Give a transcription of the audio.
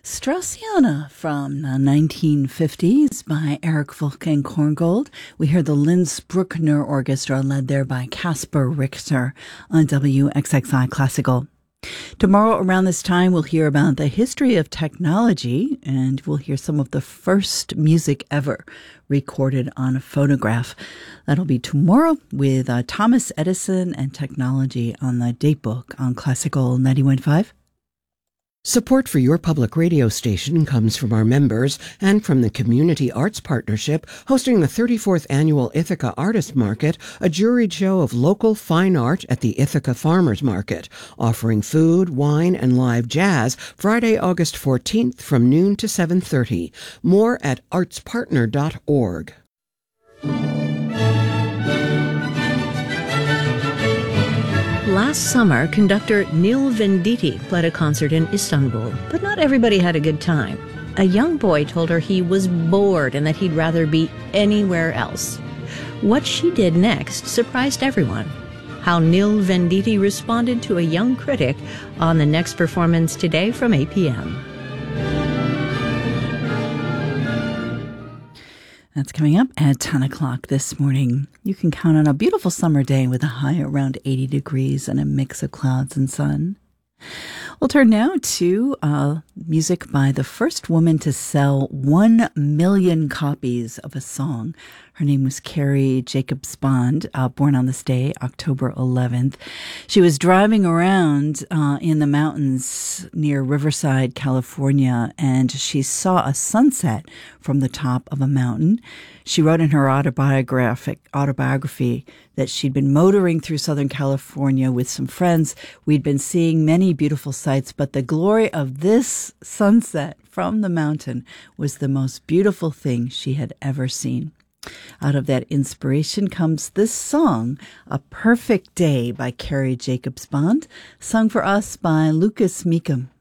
Straussiana from the 1950s by Eric Wolfgang Korngold. We hear the Linz Bruckner Orchestra led there by Caspar Richter on WXXI Classical. Tomorrow around this time, we'll hear about the history of technology, and we'll hear some of the first music ever recorded on a phonograph. That'll be tomorrow with Thomas Edison and technology on the Datebook on Classical 91.5. Support for your public radio station comes from our members and from the Community Arts Partnership, hosting the 34th Annual Ithaca Artist Market, a juried show of local fine art at the Ithaca Farmers Market, offering food, wine, and live jazz Friday, August 14th from noon to 7:30. More at artspartner.org. Last summer, conductor Neil Venditti played a concert in Istanbul, but not everybody had a good time. A young boy told her he was bored and that he'd rather be anywhere else. What she did next surprised everyone. How Neil Venditti responded to a young critic on the next performance today from 8 p.m. That's coming up at 10 o'clock this morning. You can count on a beautiful summer day with a high around 80 degrees and a mix of clouds and sun. We'll turn now to music by the first woman to sell 1 million copies of a song. Her name was Carrie Jacobs Bond, born on this day, October 11th. She was driving around in the mountains near Riverside, California, and she saw a sunset from the top of a mountain. She wrote in her autobiography that she'd been motoring through Southern California with some friends. We'd been seeing many beautiful sights, but the glory of this sunset from the mountain was the most beautiful thing she had ever seen. Out of that inspiration comes this song, A Perfect Day by Carrie Jacobs Bond, sung for us by Lucas Meekum.